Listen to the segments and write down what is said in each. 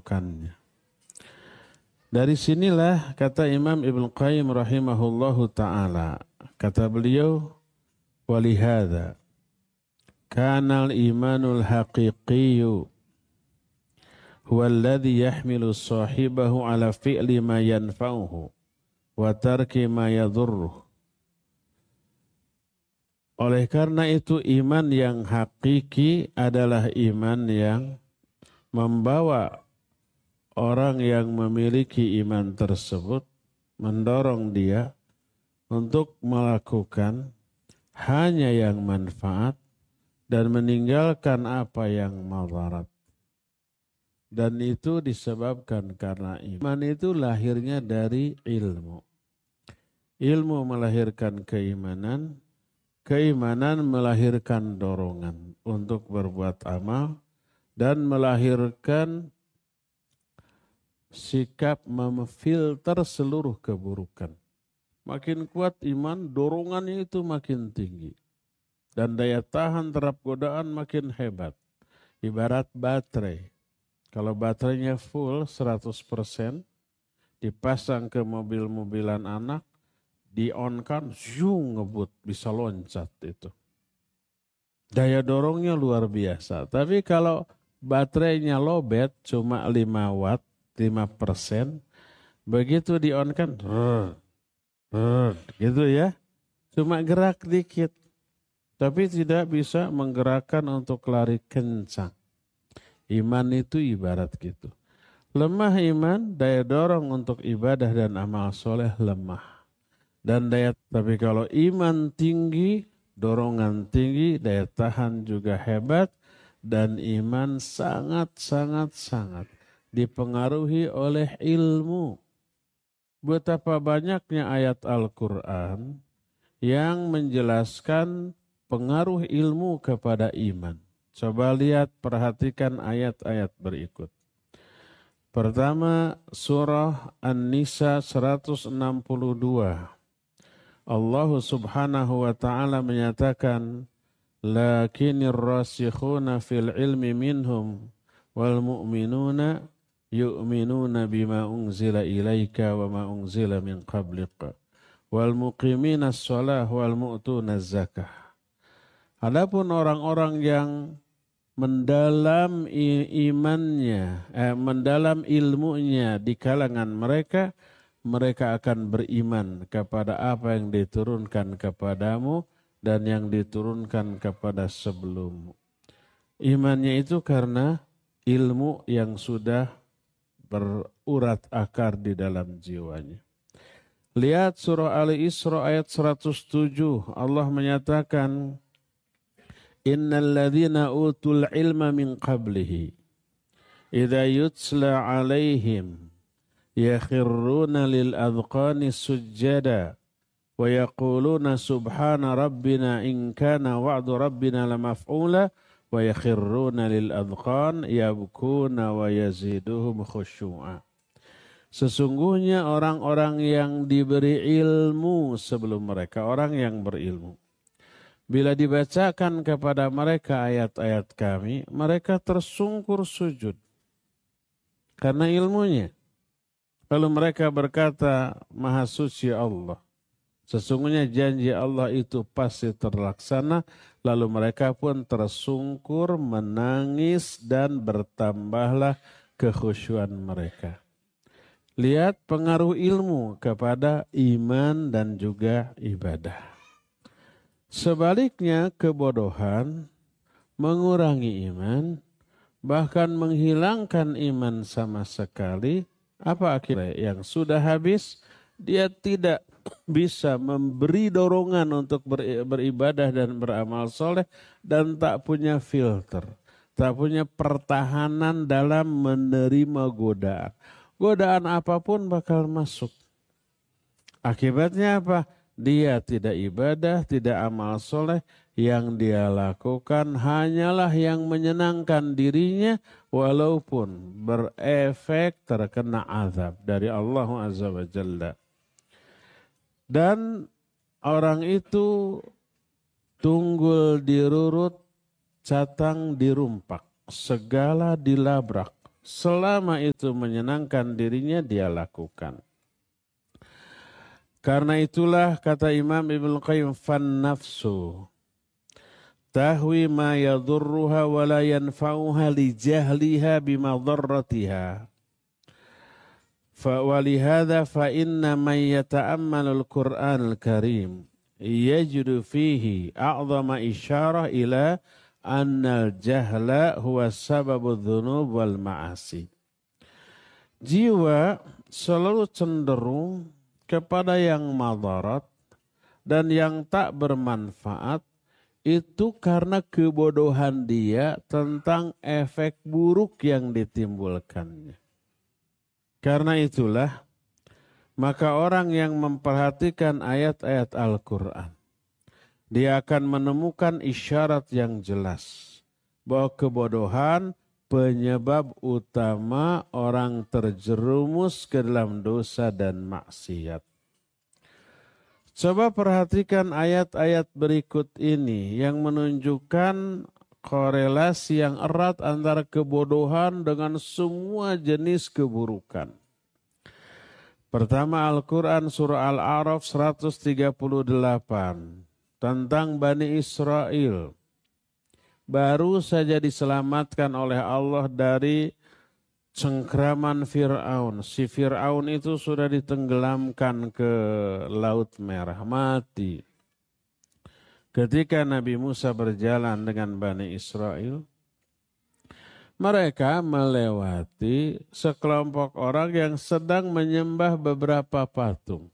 melakukannya. Dari sinilah kata Imam Ibnu Qayyim rahimahullahu ta'ala, kata beliau, walihada kanal imanul haqiqiyu huwa alladhi yahmilu sahibahu ala fi'li ma yanfa'uhu wa tarki ma yadurruh. Oleh karena itu iman yang hakiki adalah iman yang membawa orang yang memiliki iman tersebut, mendorong dia untuk melakukan hanya yang manfaat dan meninggalkan apa yang madarat. Dan itu disebabkan karena iman itu lahirnya dari ilmu. Ilmu melahirkan keimanan, keimanan melahirkan dorongan untuk berbuat amal dan melahirkan sikap memfilter seluruh keburukan. Makin kuat iman, dorongannya itu makin tinggi. Dan daya tahan terhadap godaan makin hebat. Ibarat baterai. Kalau baterainya full 100%, dipasang ke mobil-mobilan anak, di-on-kan, ngebut, bisa loncat itu. Daya dorongnya luar biasa. Tapi kalau baterainya lowbat, cuma 5 watt, 5%, begitu di-on-kan, gitu ya. Cuma gerak dikit. Tapi tidak bisa menggerakkan untuk lari kencang. Iman itu ibarat gitu. Lemah iman, daya dorong untuk ibadah dan amal soleh lemah. Tapi kalau iman tinggi, dorongan tinggi, daya tahan juga hebat, dan iman sangat dipengaruhi oleh ilmu. Betapa banyaknya ayat Al-Quran yang menjelaskan pengaruh ilmu kepada iman. Coba lihat, perhatikan ayat-ayat berikut. Pertama, surah An-Nisa 162. Allah subhanahu wa ta'ala menyatakan, lakinir rasikhuna fil ilmi minhum wal mu'minuna yu'minuna bima unzila ilaika wa ma unzila min qablika wal muqimina as-salah wal mu'tuna az-zakah. Adapun orang-orang yang mendalam imannya, mendalam ilmunya di kalangan mereka, mereka akan beriman kepada apa yang diturunkan kepadamu dan yang diturunkan kepada sebelummu. Imannya itu karena ilmu yang sudah berurat akar di dalam jiwanya. Lihat surah Al-Isra ayat 107. Allah menyatakan, innal ladzina utul ilma min qablihi idza yutla alaihim yakhirruna lil adqani sujjada wa yaquluna subhana rabbina in kana wa'du rabbina lamaf'ula wa yakhirruna lil adqan yabkuna wa yaziduhum khusyu'a. Sesungguhnya orang-orang yang diberi ilmu sebelum mereka, orang yang berilmu, bila dibacakan kepada mereka ayat-ayat kami, mereka tersungkur sujud karena ilmunya. Lalu mereka berkata, Maha Suci Allah. Sesungguhnya janji Allah itu pasti terlaksana. Lalu mereka pun tersungkur, menangis, dan bertambahlah kekhusyuan mereka. Lihat pengaruh ilmu kepada iman dan juga ibadah. Sebaliknya kebodohan mengurangi iman, bahkan menghilangkan iman sama sekali. Apa akhirnya? Yang sudah habis, dia tidak bisa memberi dorongan untuk beribadah dan beramal soleh, dan tak punya filter, tak punya pertahanan dalam menerima godaan. Godaan apapun bakal masuk. Akibatnya apa? Dia tidak ibadah, tidak amal soleh. Yang dia lakukan hanyalah yang menyenangkan dirinya, walaupun berefek terkena azab dari Allah Azza wa Jalla. Dan orang itu tunggul dirurut, catang dirumpak, segala dilabrak. selama itu menyenangkan dirinya dia lakukan. Karena itulah kata Imam Ibnu Qayyim, fan nafsu tahwi ma yadurruha wa la yanfa'uha li jahliha bimadarratiha. Walihada fa inna man yata'ammalul Qur'anul Karim yajidu fihi a'zama isyarah ila annal jahla huwa sababudz dzunub wal ma'asi. Jiwa selalu cenderung kepada yang madarat dan yang tak bermanfaat itu karena kebodohan dia tentang efek buruk yang ditimbulkannya. Karena itulah maka orang yang memperhatikan ayat-ayat Al-Quran, dia akan menemukan isyarat yang jelas bahwa kebodohan penyebab utama orang terjerumus ke dalam dosa dan maksiat. Coba perhatikan ayat-ayat berikut ini yang menunjukkan korelasi yang erat antara kebodohan dengan semua jenis keburukan. Pertama, Al-Quran surah Al-A'raf 138 tentang Bani Israel. Baru saja diselamatkan oleh Allah dari cengkraman Fir'aun. Si Fir'aun itu sudah ditenggelamkan ke Laut Merah, mati. Ketika Nabi Musa berjalan dengan Bani Israel, mereka melewati sekelompok orang yang sedang menyembah beberapa patung.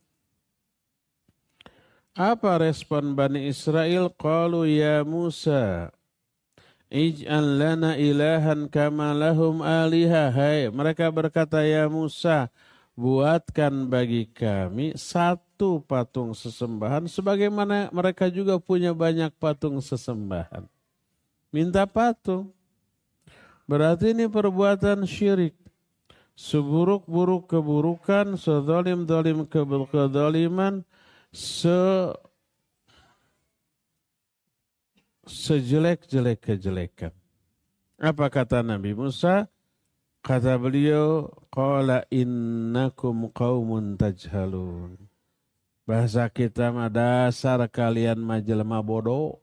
Apa respon Bani Israel? Qalu ya Musa, ij'al lana ilahan kama lahum aliha. Hai, mereka berkata, ya Musa, buatkan bagi kami satu patung sesembahan sebagaimana mereka juga punya banyak patung sesembahan. Minta patung. Berarti ini perbuatan syirik. Seburuk-buruk keburukan, sezalim-zalim kezaliman, sejelek-jelek kejelekan. Apa kata Nabi Musa? Kata beliau, qala innakum qaumun tajhalun. Bahasa kita mah dasar kalian majelma bodoh.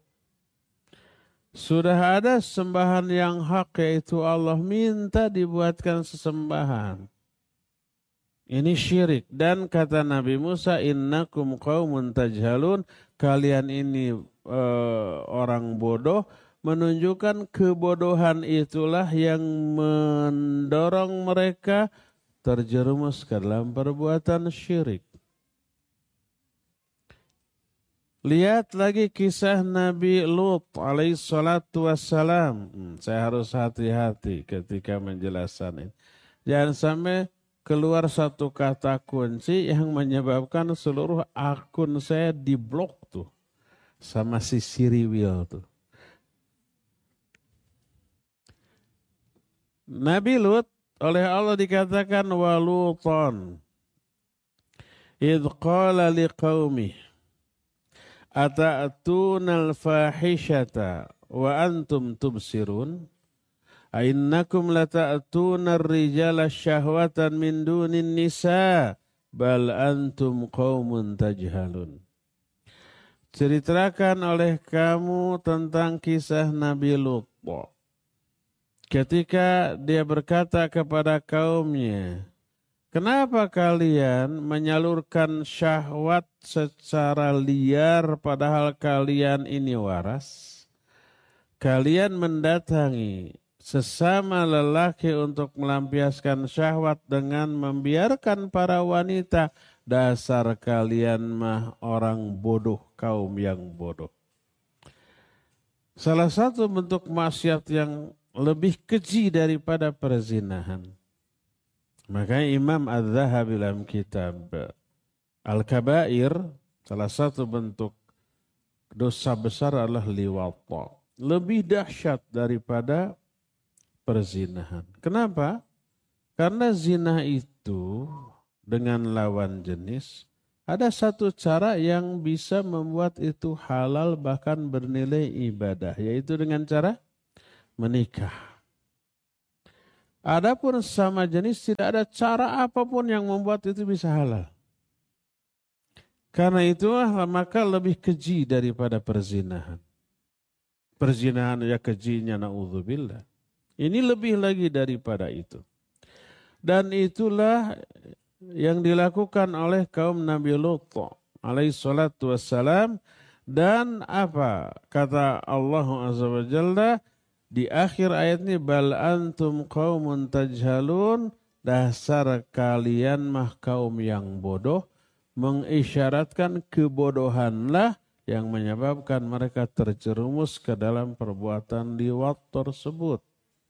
Sudah ada sembahan yang hak yaitu Allah, minta dibuatkan sesembahan. Ini syirik. Dan kata Nabi Musa, innakum qaumun tajhalun, kalian ini orang bodoh, menunjukkan kebodohan itulah yang mendorong mereka terjerumus ke dalam perbuatan syirik. Lihat lagi kisah Nabi Lut alaihissalatu wassalam. Saya harus hati-hati ketika menjelaskan ini. Jangan sampai keluar satu kata kunci yang menyebabkan seluruh akun saya diblok tuh sama si Siriwil tuh. Nabi Lut oleh Allah dikatakan waluton idh qala liqaumih ata'tunal fahishata wa antum tubsirun ainnakum lata'tunar rijala syahwatan min dunin nisa bal antum qaumun tajhalun. Ceritakan oleh kamu tentang kisah Nabi Lut. Ketika dia berkata kepada kaumnya, kenapa kalian menyalurkan syahwat secara liar padahal kalian ini waras? Kalian mendatangi sesama lelaki untuk melampiaskan syahwat dengan membiarkan para wanita. Dasar kalian mah orang bodoh, kaum yang bodoh. Salah satu bentuk maksiat yang lebih keji daripada perzinahan. Makanya Imam Az-Zahabi dalam kitab Al-Kabair, salah satu bentuk dosa besar adalah liwat. Lebih dahsyat daripada perzinahan. Kenapa? Karena zina itu dengan lawan jenis ada satu cara yang bisa membuat itu halal bahkan bernilai ibadah, yaitu dengan cara menikah. Adapun sama jenis tidak ada cara apapun yang membuat itu bisa halal. Karena itulah maka lebih keji daripada perzinahan. Perzinahan ya kejinya na'udzubillah. Ini lebih lagi daripada itu. Dan itulah yang dilakukan oleh kaum Nabi Lut alaihi salatu wassalam. Dan apa kata Allah Azza wa Jalla di akhir ayat ini, bal antum qaumun tajhalun, dasar kalian mah kaum yang bodoh, mengisyaratkan kebodohanlah yang menyebabkan mereka terjerumus ke dalam perbuatan liwat tersebut.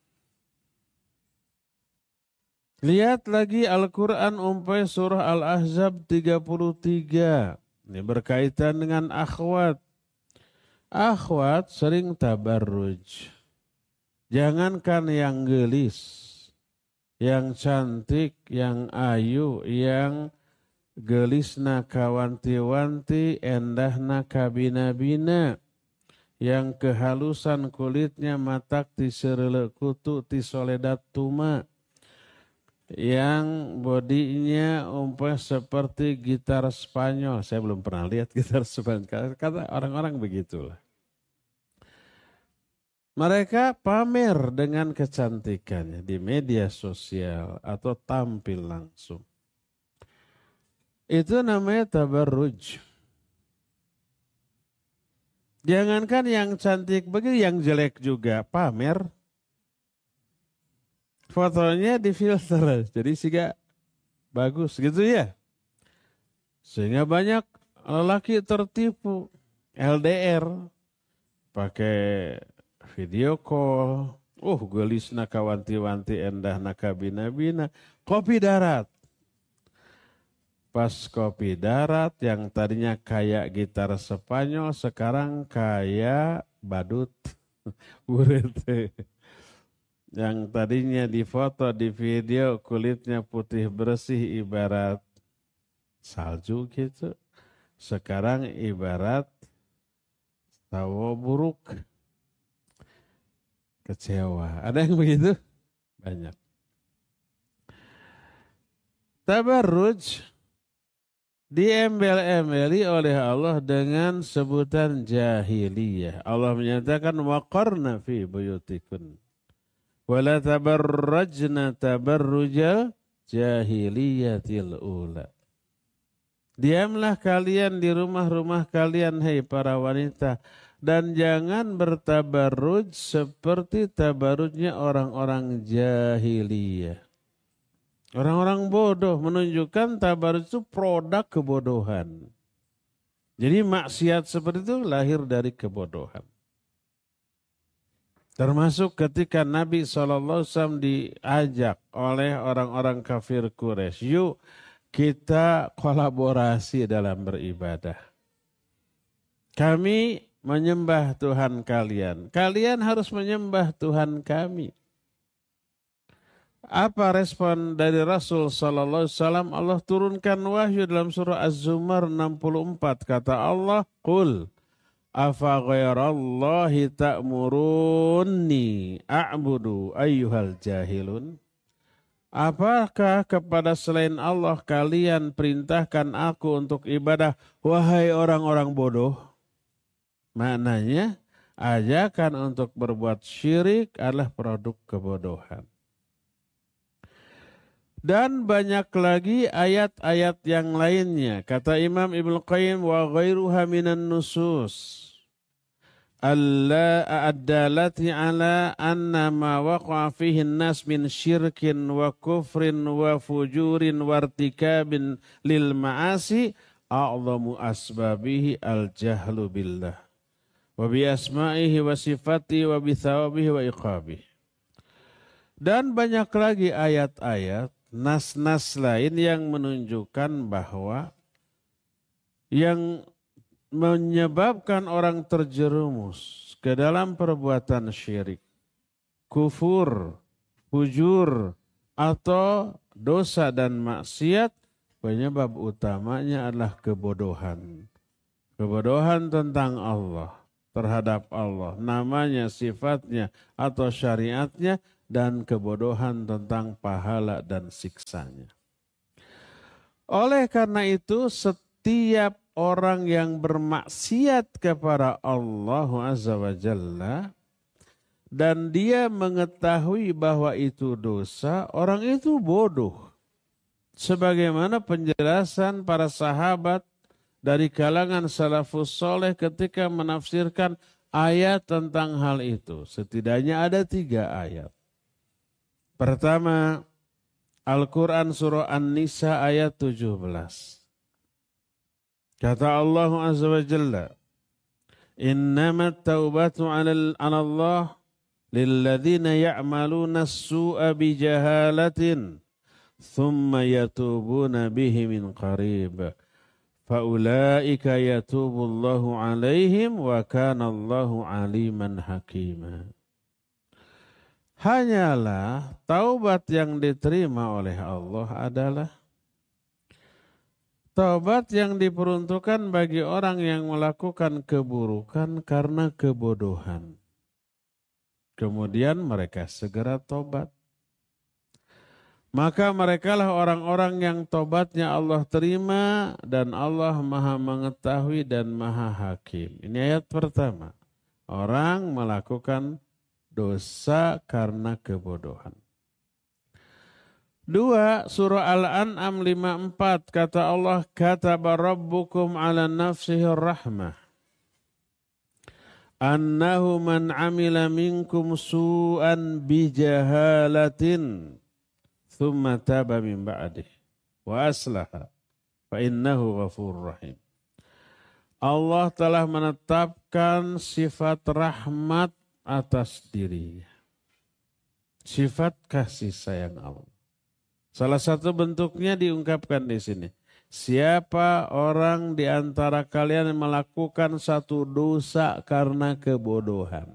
Lihat lagi Al-Quran umpamanya surah Al-Ahzab 33. Ini berkaitan dengan akhwat. Akhwat sering tabarruj. Jangankan yang gelis, yang cantik, yang ayu, yang gelisna kawanti-wanti, endahna kabina-bina, yang kehalusan kulitnya matak ti sereuleu kutu ti soledat tuma, yang bodinya umpamanya seperti gitar Spanyol. Saya belum pernah lihat gitar Spanyol, kata orang-orang begitulah. Mereka pamer dengan kecantikannya di media sosial atau tampil langsung. Itu namanya tabarruj. Jangankan yang cantik begitu, yang jelek juga pamer. Fotonya difilter, jadi sehingga bagus gitu ya. Sehingga banyak lelaki tertipu LDR pakai video call. Gelisna kawanti-wanti endahna kabina-bina. Kopi darat. Pas kopi darat yang tadinya kayak gitar Spanyol sekarang kayak badut. Urete. Yang tadinya difoto di video kulitnya putih bersih ibarat salju gitu. Sekarang ibarat tawa buruk. Kecewa. Ada yang begitu? Banyak. Tabarruj diembel-embeli oleh Allah dengan sebutan jahiliyah. Allah menyatakan waqarna fi buyutikun wala tabarrajna tabarrujal jahiliyatil ula. Diamlah kalian di rumah-rumah kalian, hai para wanita, dan jangan bertabarruj seperti tabarrujnya orang-orang jahiliyah. Orang-orang bodoh, menunjukkan tabarruj itu produk kebodohan. Jadi maksiat seperti itu lahir dari kebodohan. Termasuk ketika Nabi SAW diajak oleh orang-orang kafir Quraisy, yuk kita kolaborasi dalam beribadah. Kami menyembah Tuhan kalian. Kalian harus menyembah Tuhan kami. Apa respon dari Rasul sallallahu alaihi wasallam? Allah turunkan wahyu dalam surah Az-Zumar 64. Kata Allah, "Qul afa ghairallahi ta'muruni a'budu ayyuhal jahilun?" Apakah kepada selain Allah kalian perintahkan aku untuk ibadah, wahai orang-orang bodoh? Maknanya, ajakan untuk berbuat syirik adalah produk kebodohan. Dan banyak lagi ayat-ayat yang lainnya. Kata Imam Ibnu Qayyim, wa ghairuha minan nusus ad-dalati ala anna ma waqa'a fihi an-nas min syirkin wa kufrin wa fujurin wa irtikabin lil ma'asi a'zamu asbabihi al-jahlu billah wa bi asma'ihi wa sifatihi wa bi thawabihi wa iqabihi. Dan banyak lagi ayat-ayat, nas-nas lain yang menunjukkan bahwa yang menyebabkan orang terjerumus ke dalam perbuatan syirik, kufur, fujur, atau dosa dan maksiat, penyebab utamanya adalah kebodohan. Kebodohan tentang Allah, terhadap Allah, namanya, sifatnya, atau syariatnya, dan kebodohan tentang pahala dan siksanya. Oleh karena itu setiap orang yang bermaksiat kepada Allah Azza wa Jalla dan dia mengetahui bahwa itu dosa, orang itu bodoh. Sebagaimana penjelasan para sahabat dari kalangan salafus soleh ketika menafsirkan ayat tentang hal itu. Setidaknya ada 3 ayat. Pertama, Al-Quran surah An-Nisa ayat 17. Kata Allah Azza wa Jalla, Innamat taubatu ala Allah lilladzina ya'maluna as-su'a bijahalatin thumma yatubuna bihi min qarib. Faulaika yatubullahu alaihim wa kana Allahu aliman hakima. Hanyalah taubat yang diterima oleh Allah adalah taubat yang diperuntukkan bagi orang yang melakukan keburukan karena kebodohan. Kemudian mereka segera tobat. Maka merekalah orang-orang yang tobatnya Allah terima dan Allah Maha mengetahui dan Maha hakim. Ini ayat pertama. Orang melakukan dosa karena kebodohan. 2, surah Al-An'am 54, kata Allah, Kataba rabbukum ala nafsihi rahmah. Annahu man amila minkum su'an bijahalatin, thumma taba min ba'dih, wa aslaha, fa innahu ghafurur rahim. Allah telah menetapkan sifat rahmat atas dirinya. Sifat kasih sayang Allah. Salah satu bentuknya diungkapkan di sini. Siapa orang di antara kalian yang melakukan satu dosa karena kebodohan.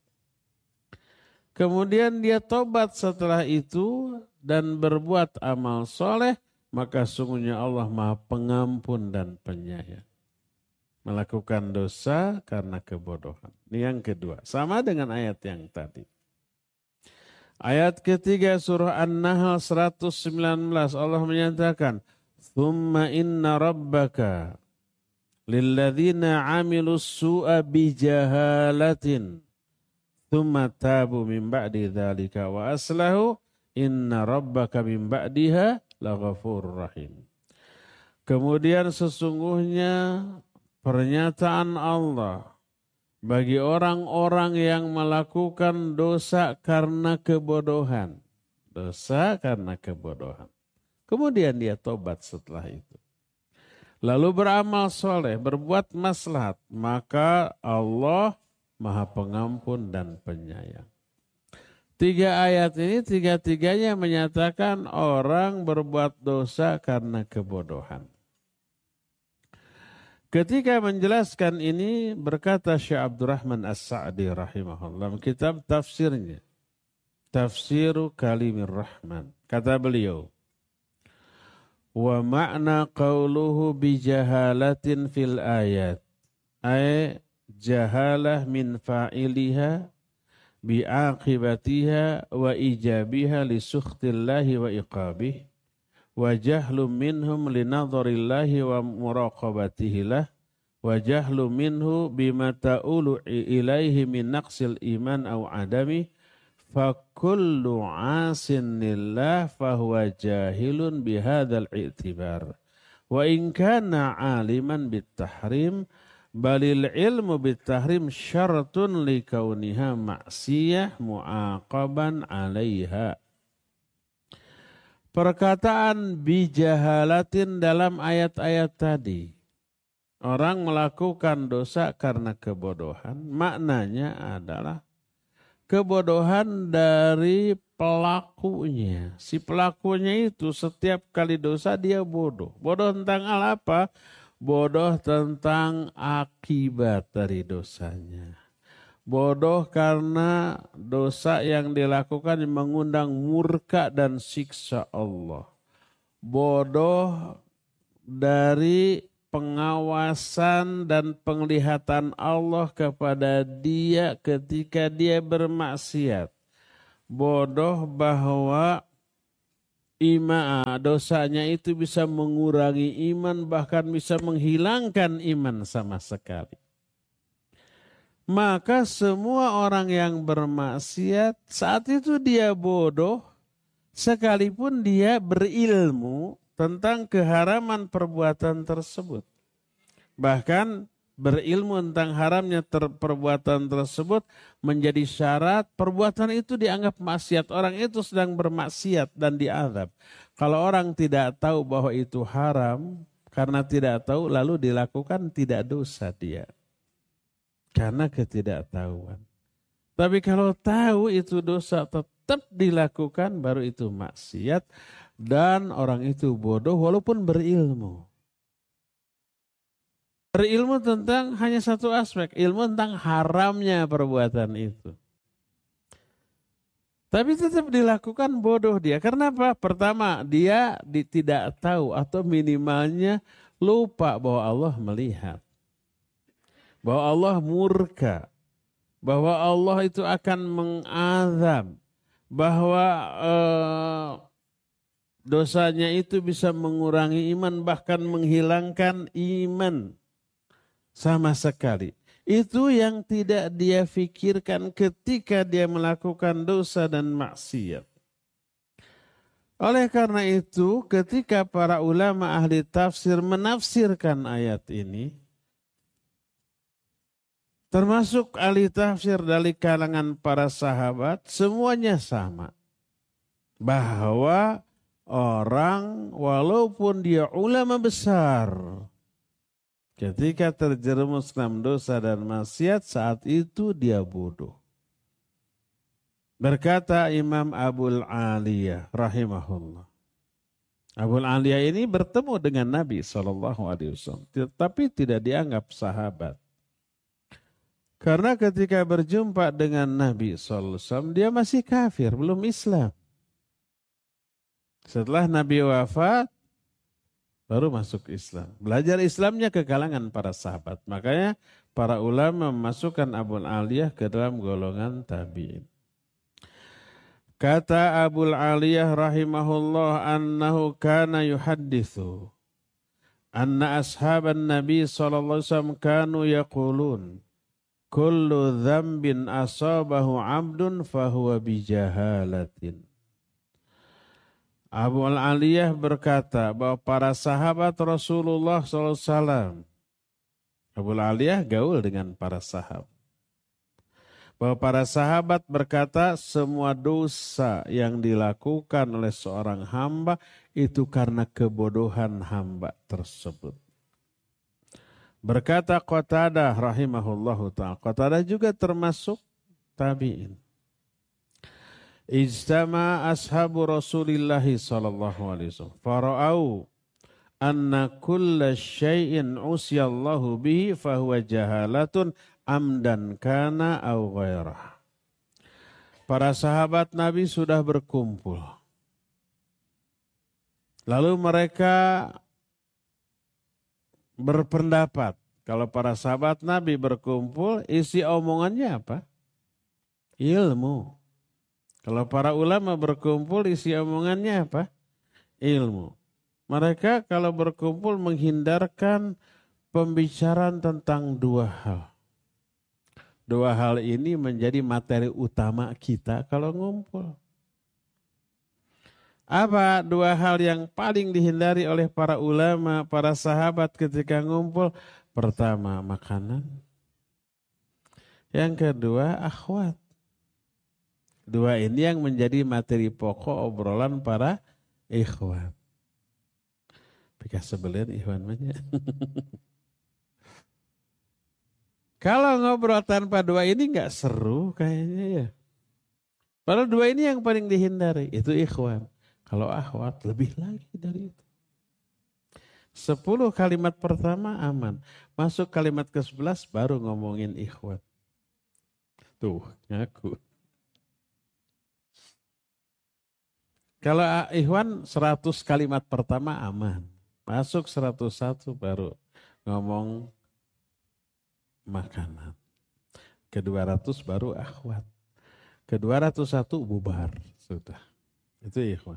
Kemudian dia tobat setelah itu dan berbuat amal soleh, maka sungguhnya Allah Maha Pengampun dan Penyayang. Melakukan dosa karena kebodohan. Ini yang kedua. Sama dengan ayat yang tadi. Ayat ketiga surah An-Nahl 119 Allah menyatakan, Thumma inna rabbaka lilladzina amilus su'a bijahalatin thumma tabu min ba'di dzalika wa aslahu inna rabbaka min ba'diha laghafurur rahim. Kemudian sesungguhnya pernyataan Allah bagi orang-orang yang melakukan dosa karena kebodohan. Dosa karena kebodohan. Kemudian dia tobat setelah itu. Lalu beramal soleh, berbuat maslahat. Maka Allah Maha Pengampun dan Penyayang. 3 ayat ini tiga-tiganya menyatakan orang berbuat dosa karena kebodohan. Ketika menjelaskan ini berkata Syekh Abdurrahman As-Sa'di rahimahullah kitab tafsirnya Tafsiru Kalimir Rahman. Kata beliau, wa ma'na qawluhu bijahalatin fil ayat ay jahalah min fa'iliha bi'aqibatiha wa ijabiha li sukhtillahi wa iqabih wa jahlum minhum linadharillahi wa muraqabatihi lah wa jahlum minhu bima ta'ulu ilaihi min naqsil iman aw adami fa kullu asin lillah fahuwa jahilun bihadzal i'tibar wa in kana aliman bitahrim balil ilmu bitahrim syaratun li kauniha ma'siyah mu'aqaban 'alaiha. Perkataan bijahalatin dalam ayat-ayat tadi. Orang melakukan dosa karena kebodohan. Maknanya adalah kebodohan dari pelakunya. Si pelakunya itu setiap kali dosa dia bodoh. Bodoh tentang hal apa? Bodoh tentang akibat dari dosanya. Bodoh karena dosa yang dilakukan mengundang murka dan siksa Allah. Bodoh dari pengawasan dan penglihatan Allah kepada dia ketika dia bermaksiat. bodoh bahwa dosanya itu bisa mengurangi iman, bahkan bisa menghilangkan iman sama sekali. Maka semua orang yang bermaksiat saat itu dia bodoh, sekalipun dia berilmu tentang keharaman perbuatan tersebut. Bahkan berilmu tentang haramnya perbuatan tersebut menjadi syarat perbuatan itu dianggap maksiat. Orang itu sedang bermaksiat dan diazab. Kalau orang tidak tahu bahwa itu haram, karena tidak tahu lalu dilakukan, tidak dosa dia. Karena ketidaktahuan. Tapi kalau tahu itu dosa tetap dilakukan, baru itu maksiat. Dan orang itu bodoh walaupun berilmu. Berilmu tentang hanya satu aspek, ilmu tentang haramnya perbuatan itu. Tapi tetap dilakukan, bodoh dia. Karena apa? Pertama, dia tidak tahu atau minimalnya lupa bahwa Allah melihat. Bahwa Allah murka. Bahwa Allah itu akan mengazab. Bahwa dosanya itu bisa mengurangi iman, bahkan menghilangkan iman. Sama sekali. Itu yang tidak dia fikirkan ketika dia melakukan dosa dan maksiat. Oleh karena itu, ketika para ulama ahli tafsir menafsirkan ayat ini, termasuk ahli tafsir dari kalangan para sahabat, semuanya sama. Bahwa orang walaupun dia ulama besar, ketika terjerumus dalam dosa dan maksiat, saat itu dia bodoh. Berkata Imam Abul Aliyah rahimahullah. Abul Aliyah ini bertemu dengan Nabi SAW. Tapi tidak dianggap sahabat. Karena ketika berjumpa dengan Nabi SAW, dia masih kafir, belum Islam. Setelah Nabi wafat, baru masuk Islam. Belajar Islamnya ke kalangan para sahabat. Makanya para ulama memasukkan Abul Aliyah ke dalam golongan tabi'in. Kata Abul Aliyah rahimahullah annahu kana yuhaddithu anna ashaban Nabi sallallahu alaihi wasallam kanu yaqulun kullu dzambin asabahu 'abdun fahuwa bijahalatin. Abu Aliyah berkata bahwa para sahabat Rasulullah SAW, Abu Aliyah gaul dengan para sahabat, bahwa para sahabat berkata semua dosa yang dilakukan oleh seorang hamba itu karena kebodohan hamba tersebut. Berkata Qatadah rahimahullahu ta'ala, Qatadah juga termasuk tabi'in. Ijtama ashabu Rasulillah sallallahu alaihi wasallam fara'au anna kulla syai'in usiyallahu bihi fahuwa jahalatun amdan kana au ghairah. Para sahabat Nabi sudah berkumpul. Lalu mereka berpendapat, kalau para sahabat Nabi berkumpul, isi omongannya apa? Ilmu. Kalau para ulama berkumpul, isi omongannya apa? Ilmu. Mereka kalau berkumpul menghindarkan pembicaraan tentang dua hal. Dua hal ini menjadi materi utama kita kalau ngumpul. Apa dua hal yang paling dihindari oleh para ulama, para sahabat ketika ngumpul? Pertama, makanan. Yang kedua, akhwat. Dua ini yang menjadi materi pokok obrolan para ikhwan. Pika sebelin ikhwan banyak. Kalau ngobrol tanpa dua ini nggak seru kayaknya ya. Padahal dua ini yang paling dihindari, itu ikhwan. Kalau akhwat lebih lagi dari itu. 10 kalimat pertama aman. Masuk kalimat ke-11 baru ngomongin ikhwan. Tuh, ngaku. Kalau ikhwan 100 kalimat pertama aman. Masuk 101 baru ngomong makanan. Ke 200 baru akhwat. ke-201 bubar. Sudah. Itu ikhwan.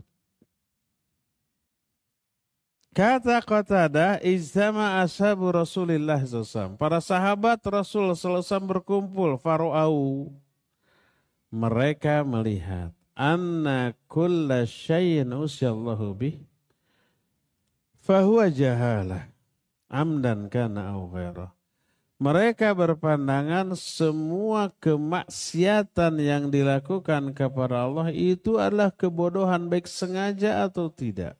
Kata Qatadah, ijtama ashabu Rasulillah SAW. Para sahabat Rasul SAW berkumpul. Faru'au. Mereka melihat. Anna kulla syai'in usyallahu bih. Fahuwa jahalah. Amdan kana au ghairah. Mereka berpandangan semua kemaksiatan yang dilakukan kepada Allah itu adalah kebodohan baik sengaja atau tidak.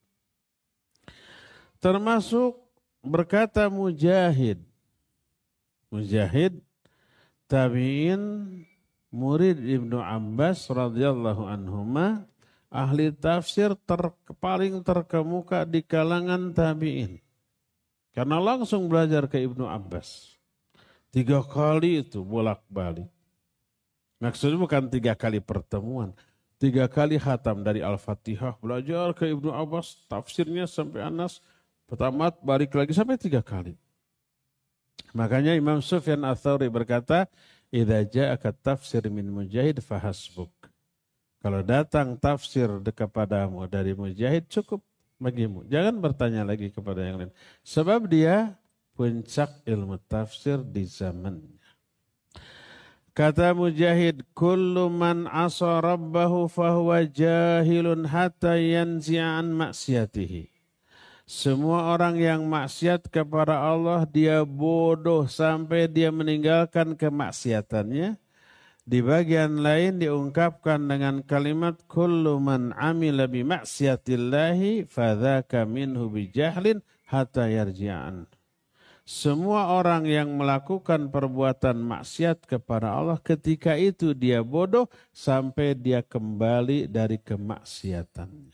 Termasuk berkata Mujahid. Mujahid tabi'in murid Ibnu Abbas radhiyallahu anhuma, ahli tafsir paling terkemuka di kalangan tabi'in. Karena langsung belajar ke Ibnu Abbas. 3 kali itu bolak-balik. Maksudnya bukan 3 kali pertemuan. 3 kali khatam dari Al-Fatihah. Belajar ke Ibnu Abbas. Tafsirnya sampai Anas. Pertama balik lagi sampai 3 kali. Makanya Imam Sufyan Ats-Tsauri berkata, idza ja'aka tafsir min Mujahid fahasbuk. Kalau datang tafsir kepadamu dari Mujahid cukup bagimu. Jangan bertanya lagi kepada yang lain. Sebab dia puncak ilmu tafsir di zamannya. Kata Mujahid, kullu man asa rabbahu fahuwa jahilun hatta yanzi'an maksiatihi. Semua orang yang maksiat kepada Allah, dia bodoh sampai dia meninggalkan kemaksiatannya. Di bagian lain diungkapkan dengan kalimat kullu man amila bi maksiatillahi fadzaka minhu bijahlin hatta yarji'an. Semua orang yang melakukan perbuatan maksiat kepada Allah, ketika itu dia bodoh sampai dia kembali dari kemaksiatannya.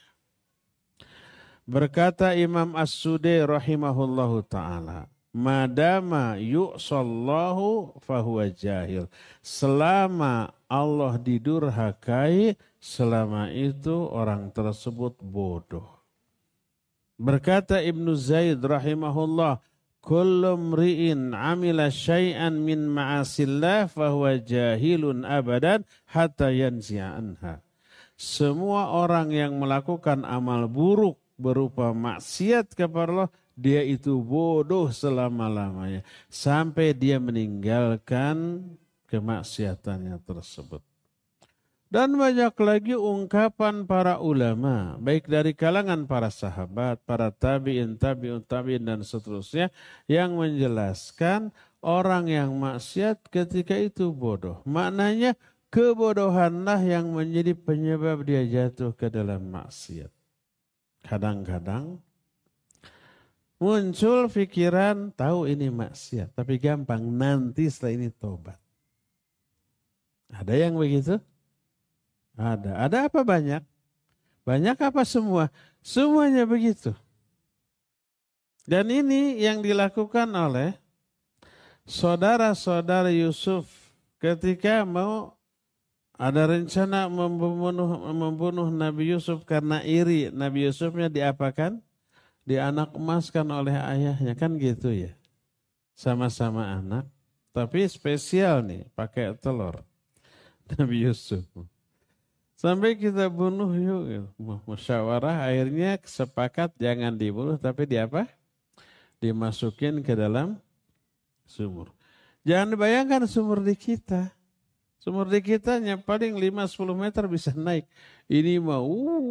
Berkata Imam As-Sudai rahimahullahu ta'ala, madama yu'sallahu fahuwa jahil. Selama Allah didurhakai, selama itu orang tersebut bodoh. Berkata Ibnu Zaid rahimahullah, kullu mri'in amila syai'an min ma'asillah fahuwa jahilun abadan hatta yanzi'a anha. Semua orang yang melakukan amal buruk berupa maksiat kepada Allah, dia itu bodoh selama-lamanya sampai dia meninggalkan kemaksiatannya tersebut. Dan banyak lagi ungkapan para ulama, baik dari kalangan para sahabat, para tabi'in, tabi'in dan seterusnya, yang menjelaskan orang yang maksiat ketika itu bodoh. Maknanya kebodohanlah yang menjadi penyebab dia jatuh ke dalam maksiat. Kadang-kadang muncul pikiran, tahu ini maksiat, tapi gampang, nanti setelah ini tobat. Ada yang begitu? Ada. Ada apa banyak? Banyak apa semua? Semuanya begitu. Dan ini yang dilakukan oleh saudara-saudara Yusuf ketika mau ada rencana membunuh Nabi Yusuf karena iri. Nabi Yusufnya diapakan? Dianak emaskan oleh ayahnya. Kan gitu ya. Sama-sama anak. Tapi spesial nih. Pakai telur. Nabi Yusuf. Sampai kita bunuh yuk. Musyawarah akhirnya sepakat jangan dibunuh. Tapi dimasukin ke dalam sumur. Jangan dibayangkan sumur di kita. Sumur di kitanya paling 5-10 meter bisa naik. Ini mah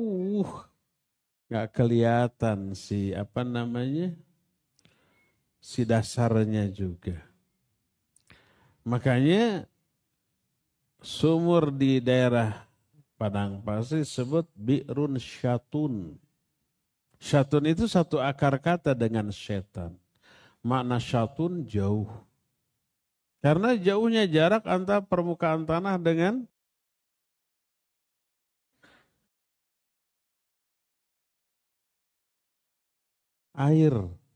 gak kelihatan si dasarnya juga. Makanya sumur di daerah Padang Pasir disebut Bi'run Syatun. Syatun itu satu akar kata dengan setan. Makna syatun jauh. Karena jauhnya jarak antara permukaan tanah dengan air.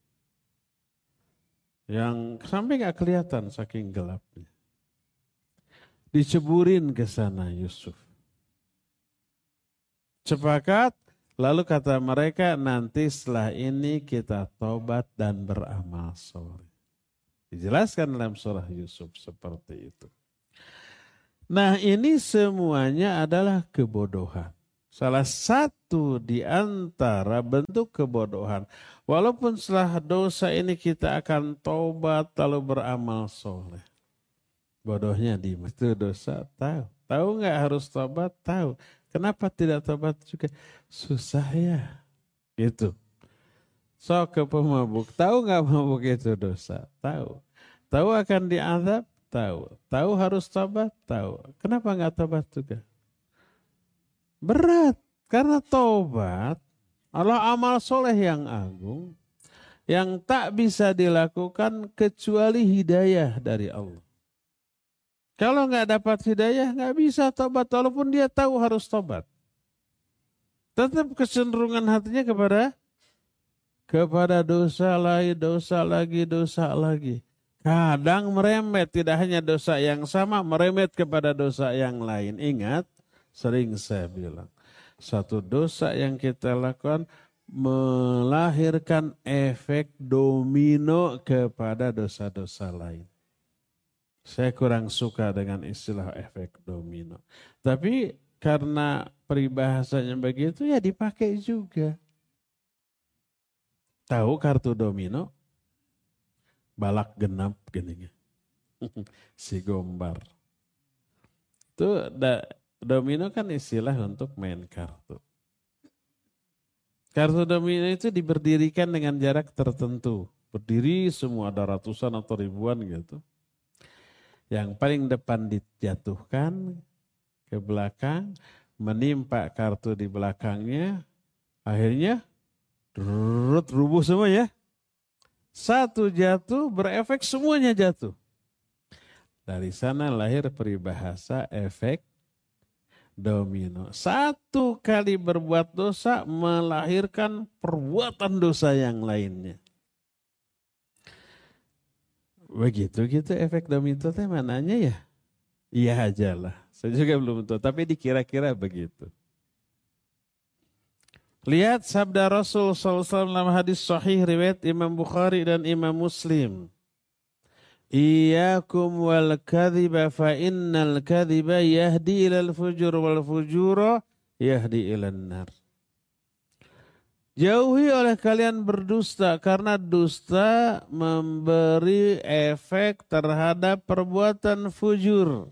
Yang sampai gak kelihatan saking gelapnya. Diceburin ke sana Yusuf. Sepakat, lalu kata mereka nanti setelah ini kita tobat dan beramal soleh. Dijelaskan dalam surah Yusuf seperti itu. Nah ini semuanya adalah kebodohan. Salah satu di antara bentuk kebodohan. Walaupun setelah dosa ini kita akan taubat lalu beramal soleh. Bodohnya di itu dosa tahu. Tahu nggak harus taubat? Tahu. Kenapa tidak taubat juga? Susah ya. Gitu. Sok ke pemabuk. Tahu nggak mabuk itu dosa? Tahu. Tahu akan diazab? Tahu. Tahu harus taubat? Tahu. Kenapa nggak taubat juga? Berat. Karena taubat adalah amal soleh yang agung yang tak bisa dilakukan kecuali hidayah dari Allah. Kalau nggak dapat hidayah, nggak bisa taubat walaupun dia tahu harus taubat. Tetap kecenderungan hatinya kepada dosa lagi, dosa lagi. Kadang merembet, tidak hanya dosa yang sama, merembet kepada dosa yang lain. Ingat, sering saya bilang, satu dosa yang kita lakukan melahirkan efek domino kepada dosa-dosa lain. Saya kurang suka dengan istilah efek domino. Tapi karena peribahasanya begitu ya dipakai juga. Tahu kartu domino? Balak genap gini. Si Gombar. Itu domino kan istilah untuk main kartu. Kartu domino itu diberdirikan dengan jarak tertentu. Berdiri semua ada ratusan atau ribuan gitu. Yang paling depan dijatuhkan ke belakang, menimpa kartu di belakangnya, akhirnya rubuh semua ya. Satu jatuh berefek semuanya jatuh. Dari sana lahir peribahasa efek domino. Satu kali berbuat dosa melahirkan perbuatan dosa yang lainnya. Begitu gitu efek domino teh mananya ya? Iya aja lah. Saya juga belum tahu, tapi dikira-kira begitu. Lihat sabda Rasul SAW dalam hadis sahih riwayat Imam Bukhari dan Imam Muslim. Iyyakum wal kadhiba fa innal kadhiba yahdi ilal fujur wal fujura yahdi ilan nar. Jauhi oleh kalian berdusta karena dusta memberi efek terhadap perbuatan fujur.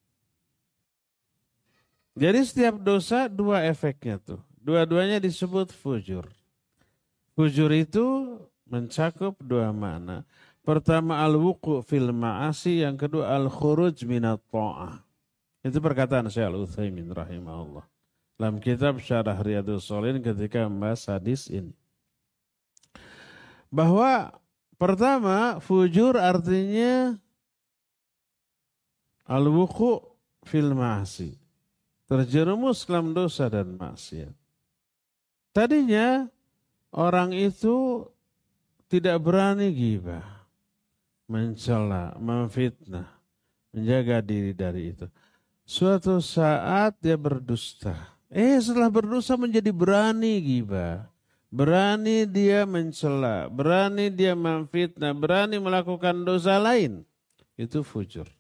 Jadi setiap dosa dua efeknya tuh. Dua-duanya disebut fujur. Fujur itu mencakup dua makna. Pertama al-wuqu fil ma'asi, yang kedua al-khuruj minat ta'ah. Itu perkataan Syekh Al-Utsaimin rahimahullah. Dalam kitab Syarah Riyadhus Shalihin ketika membahas hadis ini. Bahwa pertama fujur artinya al-wuqu fil ma'asi. Terjerumus dalam dosa dan maksiat. Tadinya orang itu tidak berani ghibah, mencela, memfitnah, menjaga diri dari itu. Suatu saat dia berdusta. Setelah berdosa menjadi berani ghibah. Berani dia mencela, berani dia memfitnah, berani melakukan dosa lain. Itu fujur.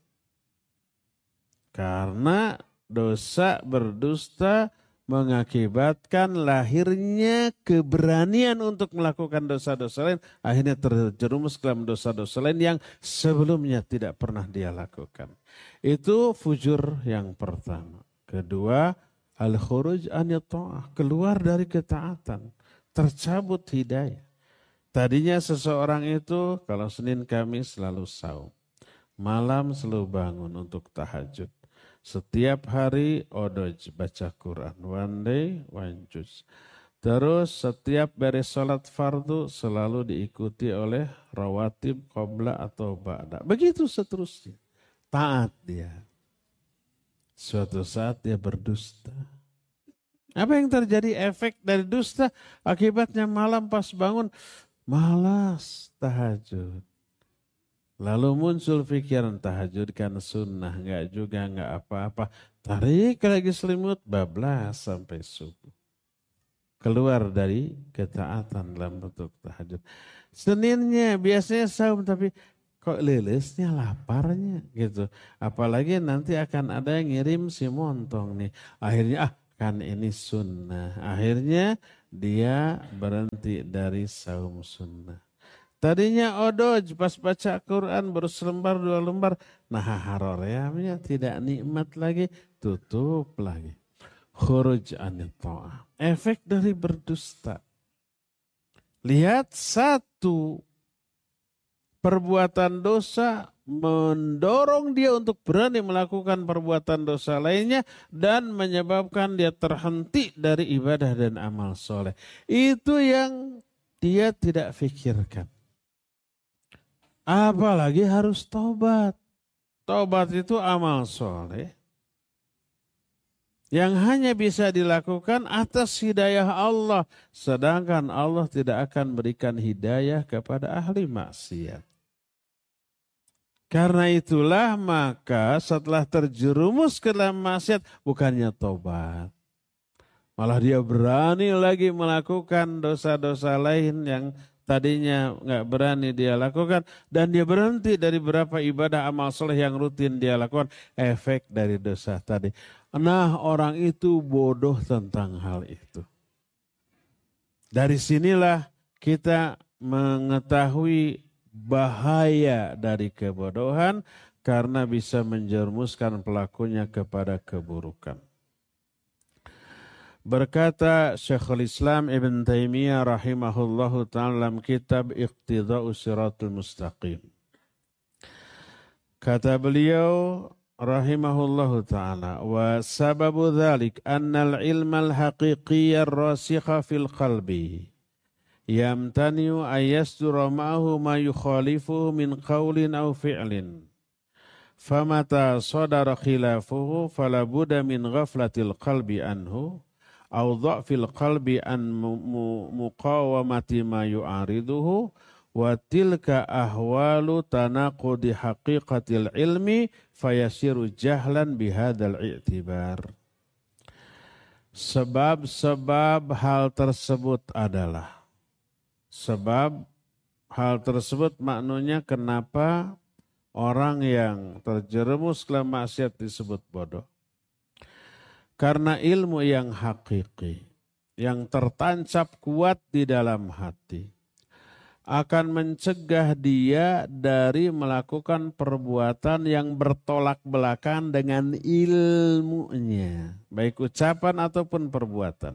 Karena dosa berdusta mengakibatkan lahirnya keberanian untuk melakukan dosa-dosa lain. Akhirnya terjerumus dalam dosa-dosa lain yang sebelumnya tidak pernah dia lakukan. Itu fujur yang pertama. Kedua, al-khuruj anit ta'ah, keluar dari ketaatan, tercabut hidayah. Tadinya seseorang itu kalau Senin Kamis selalu saum, malam selalu bangun untuk tahajud. Setiap hari odoj baca Quran, one day one juz. Terus setiap beres sholat fardu selalu diikuti oleh rawatib qabla atau ba'da. Begitu seterusnya. Taat dia. Suatu saat dia berdusta. Apa yang terjadi efek dari dusta? Akibatnya malam pas bangun malas tahajud. Lalu muncul pikiran tahajud kan sunnah, enggak juga, enggak apa-apa. Tarik lagi selimut, bablas sampai subuh. Keluar dari ketaatan dalam bentuk tahajud. Seninnya biasanya saum tapi Kok lelesnya laparnya gitu. Apalagi nanti akan ada yang ngirim si montong nih. Akhirnya kan ini sunnah. Akhirnya dia berhenti dari saum sunnah. Tadinya odoj pas baca Quran baru selembar dua lembar. Nah haroreamnya tidak nikmat lagi. Tutup lagi. Khuruj anit ta'ah. Efek dari berdusta. Lihat satu perbuatan dosa mendorong dia untuk berani melakukan perbuatan dosa lainnya dan menyebabkan dia terhenti dari ibadah dan amal soleh. Itu yang dia tidak fikirkan. Apalagi harus tobat. Tobat itu amal soleh yang hanya bisa dilakukan atas hidayah Allah. Sedangkan Allah tidak akan berikan hidayah kepada ahli maksiat. Karena itulah maka setelah terjerumus ke dalam maksiat bukannya tobat. Malah dia berani lagi melakukan dosa-dosa lain yang tadinya nggak berani dia lakukan. Dan dia berhenti dari beberapa ibadah amal soleh yang rutin dia lakukan. Efek dari dosa tadi. Nah orang itu bodoh tentang hal itu. Dari sinilah kita mengetahui bahaya dari kebodohan karena bisa menjerumuskan pelakunya kepada keburukan. Berkata Syekhul Islam Ibn Taimiyah rahimahullahu ta'ala dalam kitab Iqtida'us Siratul Mustaqim. Kata beliau rahimahullahu ta'ala, wa sababu dhalik annal ilmal haqiqiyya rasikha fil qalbi yamtani'u ayyasdura ma'ahu ma yukhalifuhu min qawlin aw fi'lin. Famata sadara khilafuhu falabuda min ghaflatil qalbi anhu aw dha'fil qalbi an muqawamati ma yu'ariduhu wa tilka ahwalu tanaqudi haqiqatil ilmi fayasiru jahlan bihadzal i'tibar. Sebab-sebab hal tersebut adalah sebab hal tersebut maknanya kenapa orang yang terjerumus ke maksiat disebut bodoh. Karena ilmu yang hakiki, yang tertancap kuat di dalam hati, akan mencegah dia dari melakukan perbuatan yang bertolak belakang dengan ilmunya, baik ucapan ataupun perbuatan.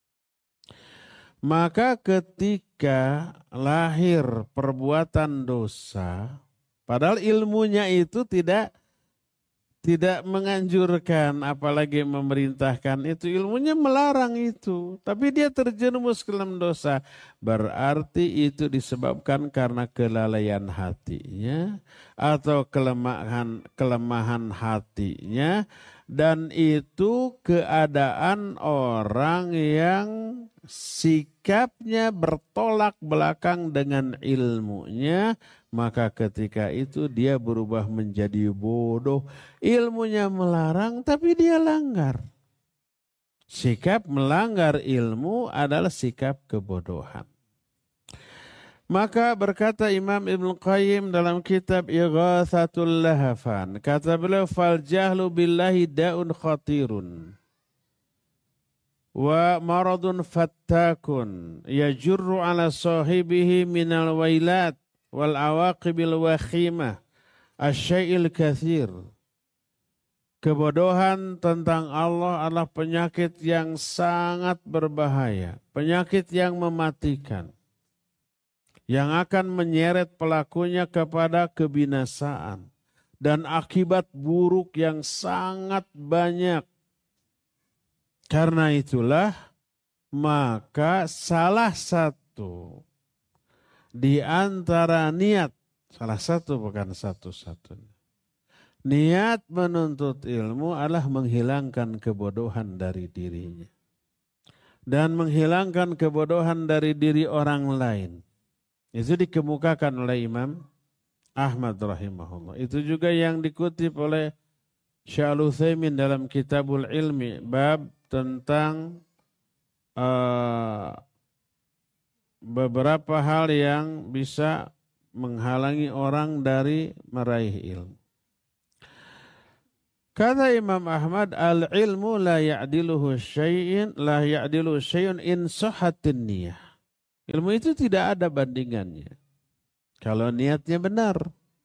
Maka ketika lahir perbuatan dosa, padahal ilmunya itu tidak menganjurkan, apalagi memerintahkan itu, ilmunya melarang itu. Tapi dia terjerumus ke dalam dosa. Berarti itu disebabkan karena kelalaian hatinya atau kelemahan hatinya. Dan itu keadaan orang yang sikapnya bertolak belakang dengan ilmunya, maka ketika itu dia berubah menjadi bodoh. Ilmunya melarang tapi dia langgar. Sikap melanggar ilmu adalah sikap kebodohan. Maka berkata Imam Ibn Qayyim dalam kitab Ighathatul Lahafan, kata beliau, fal jahlu billahi da'un khatirun wa maradun fattakun yajurru ala sahibihi minal wailat wal awaqibil wakhimah asyai'il kathir. Kebodohan tentang Allah adalah penyakit yang sangat berbahaya, penyakit yang mematikan, yang akan menyeret pelakunya kepada kebinasaan dan akibat buruk yang sangat banyak. Karena itulah maka salah satu di antara niat, salah satu bukan satu-satunya, niat menuntut ilmu adalah menghilangkan kebodohan dari dirinya dan menghilangkan kebodohan dari diri orang lain. Itu dikemukakan oleh Imam Ahmad rahimahullah. Itu juga yang dikutip oleh Syekh Al-Utsaimin dalam Kitabul Ilmi, bab tentang beberapa hal yang bisa menghalangi orang dari meraih ilmu. Kata Imam Ahmad, al-ilmu la ya'diluhu syai'un in sahhatin niyah. Ilmu itu tidak ada bandingannya kalau niatnya benar.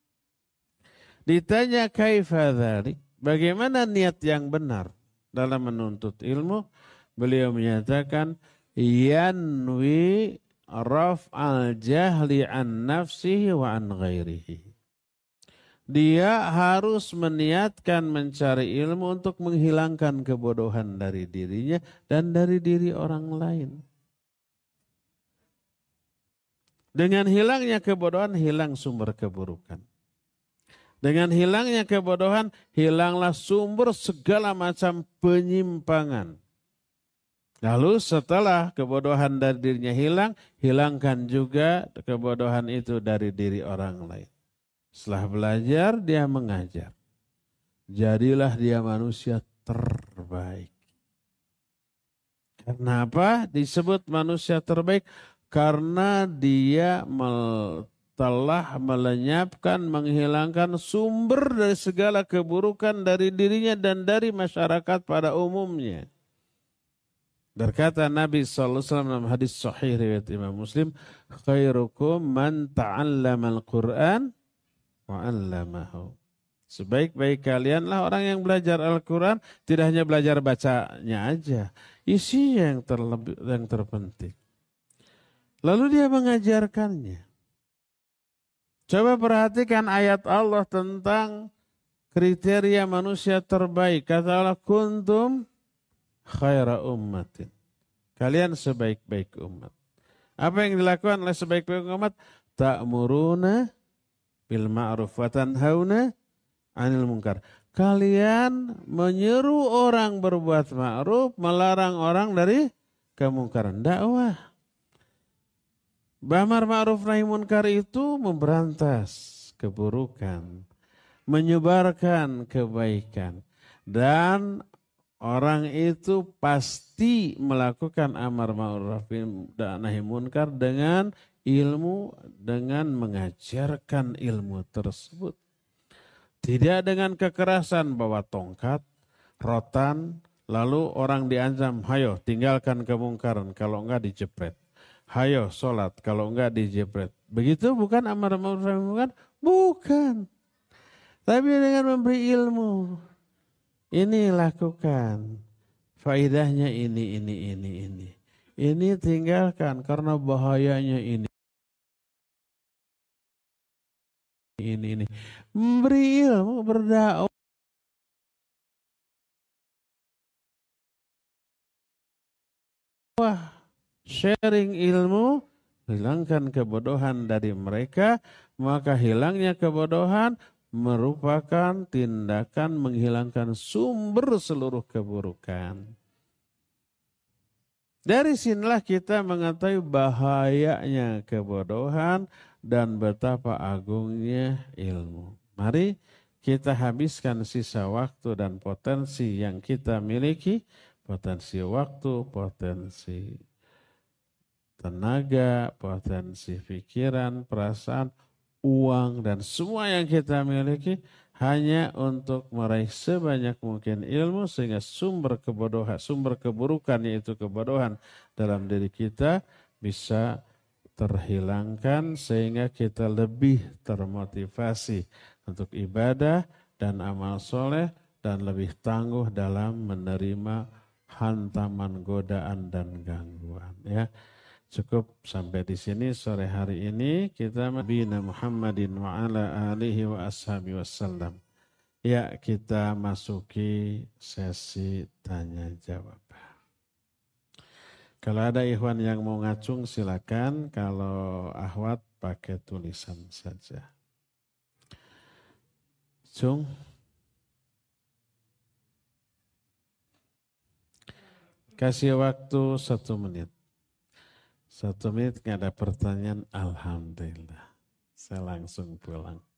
Ditanya kaifa dzalik, bagaimana niat yang benar dalam menuntut ilmu? Beliau menyatakan yanwi raf'al jahli an nafsihi wa an ghairihi. Dia harus meniatkan mencari ilmu untuk menghilangkan kebodohan dari dirinya dan dari diri orang lain. Dengan hilangnya kebodohan, hilang sumber keburukan. Dengan hilangnya kebodohan, hilanglah sumber segala macam penyimpangan. Lalu setelah kebodohan dari dirinya hilang, hilangkan juga kebodohan itu dari diri orang lain. Setelah belajar, dia mengajar. Jadilah dia manusia terbaik. Karena apa? Disebut manusia terbaik karena dia telah melenyapkan, menghilangkan sumber dari segala keburukan dari dirinya dan dari masyarakat pada umumnya. Berkata Nabi SAW dalam hadis sahih riwayat Imam Muslim, khairukum man ta'allama al-Qur'an wa'allamahu. Sebaik-baik kalianlah orang yang belajar Al-Quran, tidak hanya belajar bacanya aja, isinya yang terpenting. Lalu dia mengajarkannya. Coba perhatikan ayat Allah tentang kriteria manusia terbaik. Kata Allah, kuntum khaira ummatin. Kalian sebaik-baik umat. Apa yang dilakukan oleh sebaik-baik umat? Ta'muruna bil ma'ruf wa tanhauna 'anil munkar. Kalian menyeru orang berbuat ma'ruf, melarang orang dari kemungkaran. Dakwah. Ba'mar ma'ruf nahi munkar itu memberantas keburukan, menyebarkan kebaikan, dan orang itu pasti melakukan amar ma'ruf nahi munkar dengan ilmu, dengan mengajarkan ilmu tersebut. Tidak dengan kekerasan, bawa tongkat, rotan, lalu orang diancam, hayo tinggalkan kemungkaran, kalau enggak dijepret. Hayo sholat, kalau enggak dijepret. Begitu bukan amar ma'ruf nahi munkar? Bukan. Tapi dengan memberi ilmu. Ini lakukan. Faidahnya ini. Ini tinggalkan karena bahayanya ini. Memberi ilmu, berdakwah, sharing ilmu, hilangkan kebodohan dari mereka, maka hilangnya kebodohan merupakan tindakan menghilangkan sumber seluruh keburukan. Dari sinilah kita mengetahui bahayanya kebodohan dan betapa agungnya ilmu. Mari kita habiskan sisa waktu dan potensi yang kita miliki, potensi waktu, potensi tenaga, potensi pikiran, perasaan, uang, dan semua yang kita miliki hanya untuk meraih sebanyak mungkin ilmu sehingga sumber kebodohan, sumber keburukan yaitu kebodohan dalam diri kita bisa terhilangkan sehingga kita lebih termotivasi untuk ibadah dan amal soleh dan lebih tangguh dalam menerima hantaman godaan dan gangguan. Ya, cukup sampai di sini sore hari ini kita Nabi Muhammadin wa ala alihi wa ashabi wasallam. Ya, kita masuki sesi tanya jawab. Kalau ada ikhwan yang mau ngacung silakan, kalau ahwat pakai tulisan saja. Cung. Kasih waktu 1 menit. 1 menit nggak ada pertanyaan, alhamdulillah. Saya langsung pulang.